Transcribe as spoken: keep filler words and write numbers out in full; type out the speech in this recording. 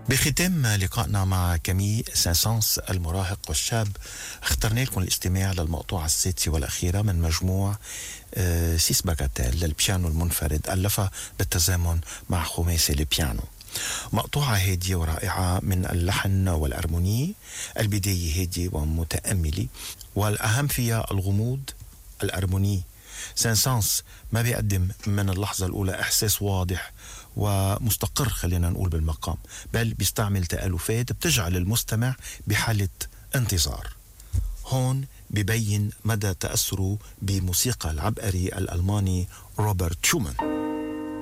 بختام لقائنا مع كامي سانسانس المراهق والشاب، اخترنا لكم الاستماع للمقطوعة السادسة والأخيرة من مجموع آه سيس باغاتيل للبيانو المنفرد، ألفها بالتزامن مع خماسي البيانو. مقطوعة هادية ورائعة من اللحن والأرموني، البداية هادية ومتأملة، والأهم فيها الغموض الأرموني. سانسانس ما بيقدم من اللحظة الأولى إحساس واضح ومستقر، خلينا نقول بالمقام، بل بيستعمل تآلفات بتجعل المستمع بحالة انتظار. هون ببين مدى تأثره بموسيقى العبقري الألماني روبرت شومان.